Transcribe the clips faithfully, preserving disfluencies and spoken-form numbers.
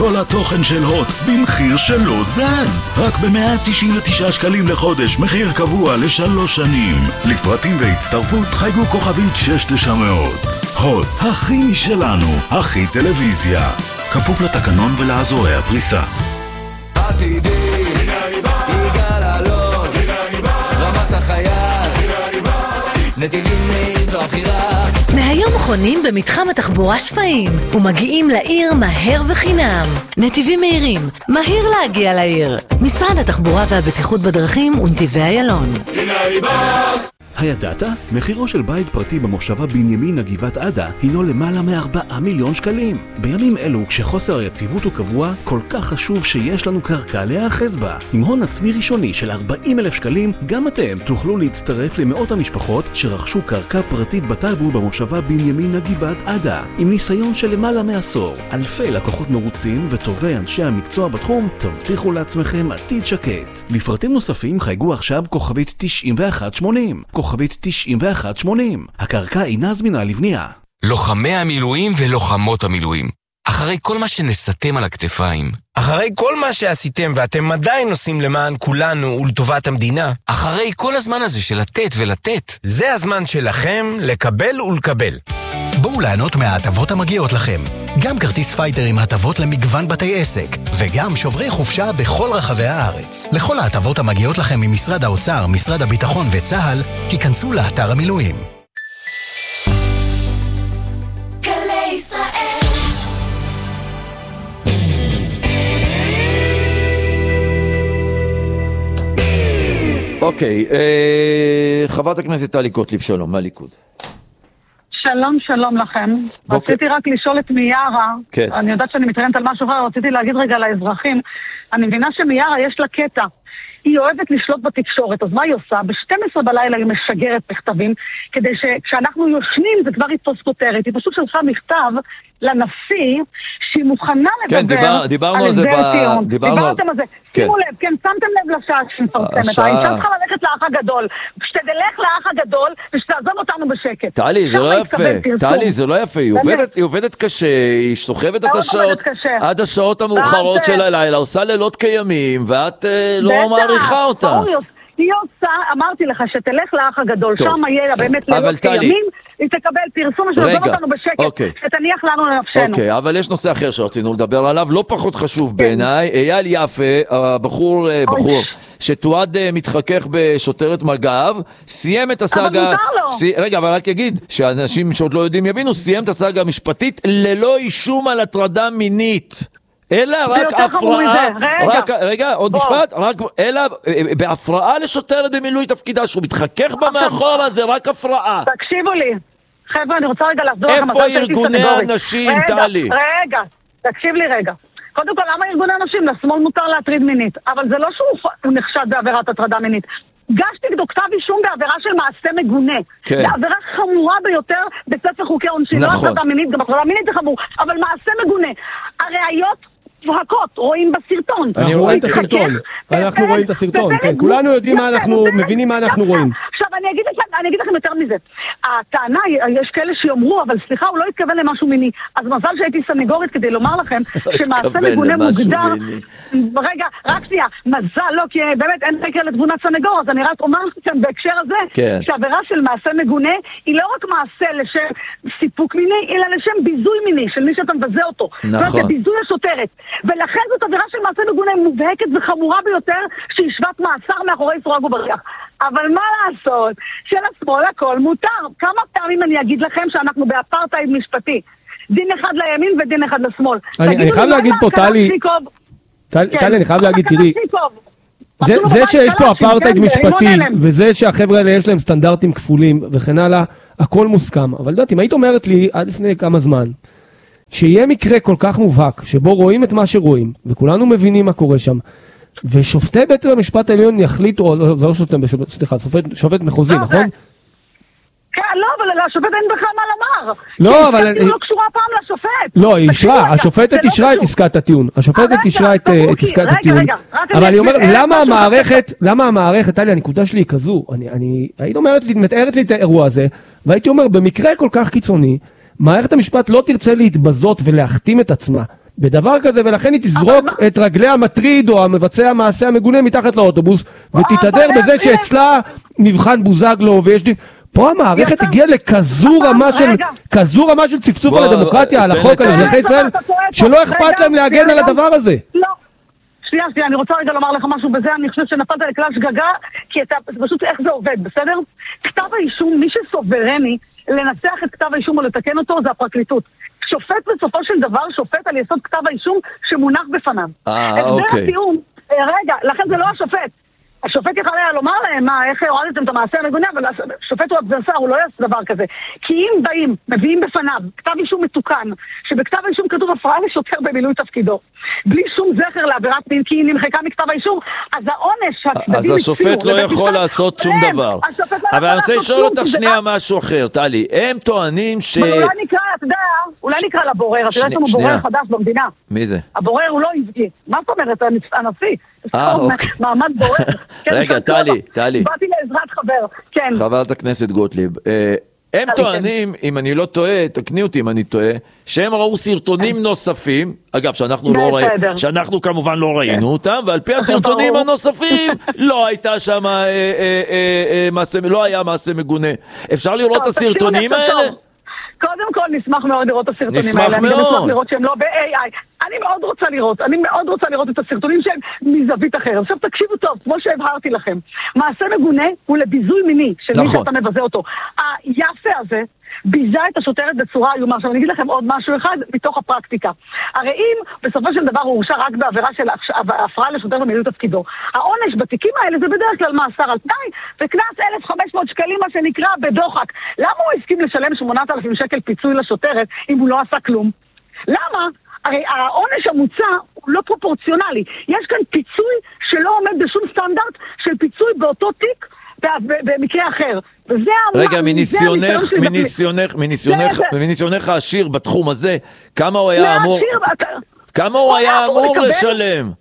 כל התוכן של הוט במחיר שלא זז, רק ב-מאה תשעים ותשעה שקלים לחודש, מחיר קבוע לשלוש שנים. לפרטים והצטרפות חייגו כוכבית שש תשע מאות. הוט, הכי משלנו, הכי טלוויזיה, כפוף לתקנון ולאזורי הפריסה. עתידי, יגאל אלון, רמת החייל, נתיבים מאיזו הבחירה. מהיום חונים במתחם התחבורה שפיים ומגיעים לעיר מהר וחינם. נתיבים מהירים, מהיר להגיע לעיר. משרד התחבורה והבטיחות בדרכים ונתיבי איילון. הידעת? מחירו של בית פרטי במושבה בנימין הגבעת עדה הינו למעלה מארבעה מיליון שקלים. בימים אלו, כשחוסר היציבות הוא קבוע, כל כך חשוב שיש לנו קרקע להאחז בה. עם הון עצמי ראשוני של ארבעים אלף שקלים, גם אתם תוכלו להצטרף למאות המשפחות שרכשו קרקע פרטית בטאבו במושבה בנימין הגבעת עדה. עם ניסיון של למעלה מעשור, אלפי לקוחות מרוצים וטובי אנשי המקצוע בתחום, תבטיחו לעצמכם עתיד שקט. לפרטים נוספים חייגו עכשיו כוכבית תשעים ואחת שמונים. כוכבית תשעים ואחת שמונים. הקרקע אינה זמינה לבנייה. לוחמי המילואים ולוחמות המילואים, אחרי כל מה שנסתם על הכתפיים, אחרי כל מה שעשיתם ואתם עדיין עושים למען כולנו ולטובת המדינה, אחרי כל הזמן הזה של לתת ולתת, זה הזמן שלכם לקבל ולקבל. בואו לענות מההטבות המגיעות לכם. גם כרטיס פייטר עם הטבות למגוון בתי עסק, וגם שוברי חופשה בכל רחבי הארץ. לכל ההטבות המגיעות לכם ממשרד האוצר, משרד הביטחון וצה"ל, היכנסו לאתר המילואים. גלי ישראל. אוקיי, חברת הכנסת טלי גוטליב, שלום, מהליכוד. שלום, שלום לכם. בוקר. רציתי רק לשאול את מיארה, כן. אני יודעת שאני מתרנת על משהו אחר, רציתי להגיד רגע לאזרחים, אני מבינה שמיארה יש לה קטע, היא אוהבת לשלוט בתקשורת, אז מה היא עושה? ב-שתים עשרה בלילה היא משגרת מכתבים, כדי שכשאנחנו יושנים זה כבר יתפוס כותרת, היא פשוט שלחה מכתב לנשיא, שהיא מוכנה לדבר כן, דיבר, דיברנו על זה, ב... דיברנו על זה. כן. שימו לב, כן, שמתם לב לשעה שמפרסמת, השעה... האישה צריכה ללכת לאח הגדול, שתלך לאח הגדול ושתעזוב אותנו בשקט. טלי, זה לא יפה, טלי, זה לא יפה, היא עובדת, היא עובדת קשה, היא סוחבת את השעות, עד השעות המאוחרות של הלילה, עושה לילות כימים, ואת לא מעריכה אותה. היא עושה, אמרתי לך שתלך לאח הגדול, שם יהיה באמת לילות כימים, היא תקבל פרסום שתעזוב אותנו בשקט, שתניח לנו לנפשנו. אוקיי, אבל יש נושא אחר שרצינו לדבר עליו, לא פחות חשוב בעיניי, אייל יפה, הבחור, בחור, שתועד מתחכך בשוטרת מג"ב, סיים את הסאגה... אבל מותר לו. רגע, אבל רק אגיד, שאנשים שעוד לא יודעים יבינו, סיים את הסאגה המשפטית ללא אישום על הטרדה מינית. אלא רק הפרעה, רק, רגע, עוד משפט, רק, אלא בהפרעה לשוטרת במילוי תפקידה, שהוא מתחכך במאחורה, זה רק הפרעה. תקשיבו לי, חבר'ה, אני רוצה רגע לחזור לכם. איפה ארגוני הנשים, טלי? רגע, תקשיב לי רגע. קודם כל, למה ארגוני הנשים? לשמאל מותר להטריד מינית, אבל זה לא שהוא נחשד בעבירת הטרדה מינית. גשתי כדו כתב אישום בעבירה של מעשה מגונה. זה עבירה חמורה ביותר בספר חוקי עונשין. לא הטרדה מינית, גם הטרדה מינית זה חמור, אבל מעשה מגונה. הראיות מובהקות, רואים בסרטון. אנחנו רואים את הסרטון. אנחנו רואים את הסרטון, כן. כולנו יודעים מה אנחנו, מבינים מה אנחנו רואים. עכשיו, אני אגיד לכם יותר מזה. הטענה, יש כאלה שיאמרו, אבל סליחה, הוא לא התכוון למשהו מיני. אז מזל שהייתי סניגורית כדי לומר לכם, שמעשה מגונה מוגדר... רגע, רק שנייה, מזל, לא, כי באמת אין חקר לתבונת סניגור, אז אני רק אומר לכם בהקשר הזה, שהעבירה של מעשה מגונה, היא לא רק מעשה לשם סיפוק מיני, אלא לשם ביזוי מיני, של מי שאתה מבזה אותו. נכון. זה ביזוי השוטרת. ולכן זאת עבירה של מעשה מגונה מובהקת וחמורה ביותר, שישבת מאסר מאחורי סורג ובריח. אבל מה לעשות? שלשמאל הכל מותר. כמה פעמים אני אגיד לכם שאנחנו באפרטהייד משפטי? דין אחד לימין ודין אחד לשמאל. אני חייב להגיד פה, טלי, טלי, אני חייב להגיד, תראי, זה שיש פה אפרטהייד משפטי, וזה שהחבר'ה האלה יש להם סטנדרטים כפולים וכן הלאה, הכל מוסכם. אבל יודעת, אם היית אומרת לי עד לפני כמה זמן, שיהיה מקרה כל כך מובהק, שבו רואים את מה שרואים, וכולנו מבינים מה קורה שם, ושופטי בית המשפט העליון יחליטו, או זה לא שופטי, סליחה, שופט מחוזי, נכון? כן, לא, אבל השופט אין בכלל מה לומר. לא, אבל... היא לא קשורה פעם לשופט. לא, היא אישרה, השופטת אישרה את עסקת הטיעון. השופטת אישרה את עסקת הטיעון. אבל אני אומר, למה המערכת, למה המערכת, טלי, הנקודה שלי היא כזו, אני הייתי אומרת, מתארת לי את האירוע הזה, והייתי אומר, במקרה כל כך קיצוני, מערכת המשפט לא תרצה להתבזות ולהחתים את עצמה בדבר כזה, ולכן היא תזרוק את רגלי המטריד או המבצע המעשה המגונה מתחת לאוטובוס, ותתהדר בזה שאצלה מבחן בוזגלו ויש דין. פה המערכת הגיעה לכזו רמה של, כזו רמה של צפצוף על הדמוקרטיה, על החוק, על אזרחי ישראל, שלא אכפת להם להגן על הדבר הזה. לא. שנייה, שנייה, אני רוצה רגע לומר לך משהו בזה, אני חושבת שנפלת לכלל שגגה, כי אתה, פשוט איך זה עובד, בסדר? כתב האישום, מי שסוברני לנסח את כתב האישום או לתקן אותו, זה הפרקליטות. שופט בסופו של דבר שופט על יסוד כתב האישום שמונח בפניו. אה, אוקיי. הטיעון, רגע, לכן זה לא השופט. השופט יכול היה לומר להם, מה, איך הורדתם את המעשה המגונה, אבל השופט הוא אדברסר, הוא לא יעשה דבר כזה. כי אם באים, מביאים בפניו כתב אישום מתוקן, שבכתב האישום כתוב הפרעה לשוטר במילוי תפקידו, בלי שום זכר לעבירת מין, כי היא נמחקה מכתב האישום, אז העונש... אז השופט לא יכול לעשות שום דבר. אבל אני רוצה לשאול אותך שנייה משהו אחר, טלי. הם טוענים ש... אולי נקרא, אתה יודע, אולי נקרא לבורר, אתה יודע לנו בורר חדש במדינה. מי זה? הבורר הוא לא הביא. מה זאת אומרת, הנשיא? אה, אוקיי. מעמד בורר. רגע, טלי, טלי. באתי לעזרת חבר, כן. חברת הכנסת גוטליב. הם טוענים, אם אני לא טועה, תקני אותי אם אני טועה, שהם ראו סרטונים נוספים, אגב, שאנחנו לא ראינו, שאנחנו כמובן לא ראינו אותם, ועל פי הסרטונים הנוספים, לא הייתה שם, לא היה מעשה מגונה. אפשר לראות את הסרטונים האלה? קודם כל נשמח מאוד לראות את הסרטונים האלה. נשמח מאוד. אני גם נשמח לראות שהם לא ב-איי איי. אני מאוד רוצה לראות, אני מאוד רוצה לראות את הסרטונים שהם מזווית אחרת. עכשיו תקשיבו טוב, כמו שהבהרתי לכם. מעשה מגונה הוא לביזוי מיני, של מי שאתה מבזה אותו. היפה הזה ביזה את השוטרת בצורה איומה. עכשיו אני אגיד לכם עוד משהו אחד מתוך הפרקטיקה. הרי אם בסופו של דבר הוא הורשע רק בעבירה של הפרעה לשוטר במילוי תפקידו, העונש בתיקים האלה זה בדרך כלל מאסר על תנאי וקנס אלף וחמש מאות שקלים, מה שנקרא בדוחק. למה הוא הסכים לשלם שמונת אלפים שקל פיצוי לשוטרת אם הוא לא עשה כלום? למה? הרי העונש המוצע הוא לא פרופורציונלי. יש כאן פיצוי שלא עומד בשום סטנדרט של פיצוי באותו תיק במקרה אחר. רגע, מניסיונך, מניסיונך, מניסיונך, מניסיונך העשיר בתחום הזה, כמה הוא היה אמור, כמה הוא היה אמור לשלם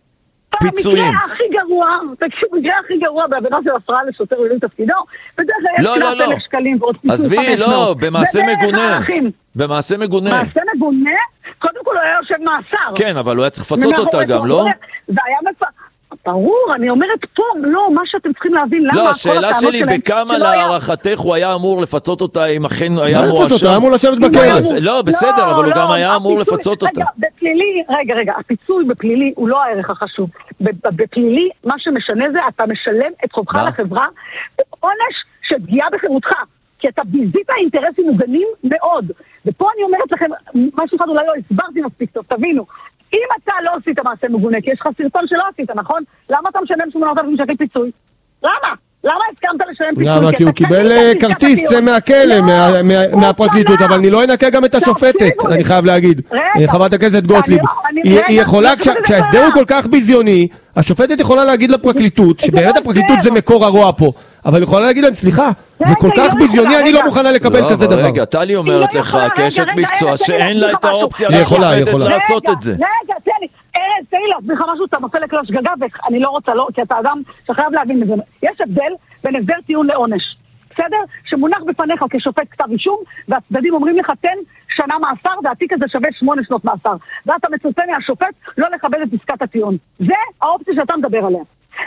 פיצויים? המקרה הכי גרוע, תקשיב, המקרה הכי גרוע בעבירה של הפרעה לשוטר במילוי תפקידו, בדרך כלל יש קנס אלף שקלים ועוד פיצוי חמש מאות. עזבי, לא, במעשה מגונה. במעשה מגונה. מעשה מגונה? קודם כל הוא היה יושב מאסר. כן, אבל הוא היה צריך לפצות אותה גם, לא? זה היה מפ... ברור, אני אומרת פה, לא, מה שאתם צריכים להבין, למה... לא, השאלה שלי, בכמה להערכתך הוא היה אמור לפצות אותה, אם אכן היה מואשם? הוא היה אמור לשבת בכלא. לא, בסדר, אבל הוא גם היה אמור לפצות אותה. רגע, בפלילי, רגע, רגע, הפיצוי בפלילי הוא לא הערך החשוב. בפלילי, מה שמשנה זה, אתה משלם את חובך לחברה, עונש של פגיעה בחירותך, כי אתה ביזית אינטרסים מוגנים מאוד. ופה אני אומרת לכם, משהו אחד אולי לא הסברתי מספיק טוב, תבינו. אם אתה לא עשית מעשה מגונה, כי יש לך סרטון שלא עשית, נכון? למה אתה משלם שמונת אלפים שקל פיצוי? למה? למה הסכמת לשלם פיצוי? למה? כי הוא קיבל כרטיס, צא מהכלא, מהפרקליטות, אבל אני לא אנקה גם את השופטת, אני חייב להגיד. חברת הכנסת גוטליב, היא יכולה, כשההסדר הוא כל כך ביזיוני, השופטת יכולה להגיד לפרקליטות, שבאמת הפרקליטות זה מקור הרוע פה, אבל יכולה להגיד להם, סליחה, זה כל כך ביזיוני, אני לא מוכנה לקבל כזה דבר. רגע, טלי אומרת לך, כאשת מקצוע, שאין לה את האופציה לשופטת לעשות את זה. רגע, תן לי, ארז, תן לי להסביר לך משהו, אתה נופל לכלל שגגה, ואני לא רוצה, כי אתה אדם שחייב להבין מזה. יש הבדל בין הסדר טיעון לעונש, בסדר? שמונח בפניך כשופט כתב אישום, והצדדים אומרים לך, תן שנה מאסר, והתיק הזה שווה שמונה שנות מאסר. ואתה מצופה מהשופט לא לכבד את פסקת הטיעון. זה האופציה שאתה מדבר עליה.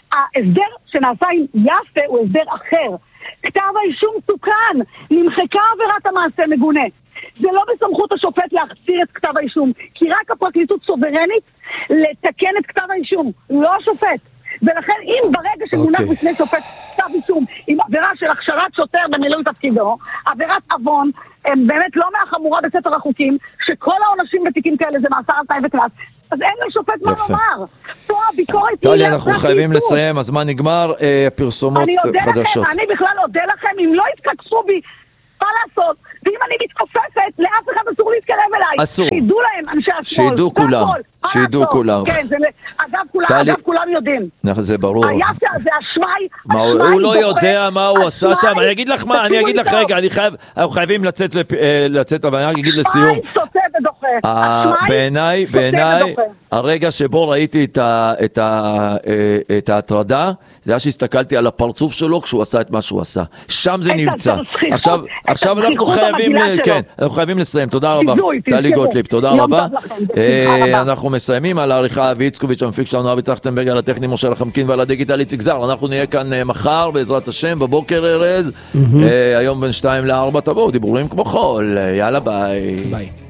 ההסדר שנעשה עם יפה הוא הסדר אחר. כתב האישום תוקן, נמחקה עבירת המעשה מגונה. זה לא בסמכות השופט להחזיר את כתב האישום, כי רק הפרקליטות סוברנית לתקן את כתב האישום, לא השופט. ולכן אם ברגע שמונח okay. בפני שופט כתב אישום עם עבירה של הכשרת שוטר במילוי תפקידו, עבירת עוון, הם באמת לא מהחמורה בספר החוקים, שכל העונשים בתיקים כאלה זה מאסר על תנאי וקנס, אז אין לשופט מה לומר. פה הביקורת היא... טלי, אנחנו חייבים לסיים, הזמן נגמר, פרסומות חדשות. אני בכלל אודה לכם, אם לא יתקצפו בי, מה לעשות? ואם אני מתכופפת, לאף אחד אסור להתקרב אליי. אסור. שידעו להם, אנשי השמאל. שידעו כולם. שידעו כולם. כן, זה... אגב, כולם יודעים. זה ברור. היפה, זה אשמי. הוא לא יודע מה הוא עשה שם. אני אגיד לך מה, אני אגיד לך, רגע, אנחנו חייבים לצאת, אבל אני אגיד לסיום. אשמי סוטה ודוחה. בעיניי, בעיניי, הרגע שבו ראיתי את ההטרדה, זה היה שהסתכלתי על הפרצוף שלו כשהוא עשה את מה שהוא עשה. שם זה נמצא. עכשיו, עכשיו אנחנו חייבים, כן, אנחנו חייבים לסיים. תודה רבה. טלי גוטליב, תודה רבה. אנחנו מסיימים על העריכה אבי איצקוביץ', המפיק שלנו אבי טרכטנברג, על הטכני משה לחמקין ועל הדיגיטל איציק זר. אנחנו נהיה כאן מחר בעזרת השם, בבוקר ארז. היום בין שתיים לארבע, תבואו, דיבורים כמו חול. יאללה, ביי. ביי.